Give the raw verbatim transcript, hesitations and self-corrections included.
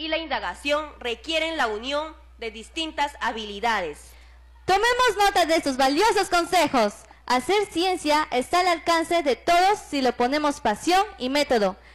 y la indagación requieren la unión de distintas habilidades. Tomemos nota de estos valiosos consejos. Hacer ciencia está al alcance de todos si le ponemos pasión y método.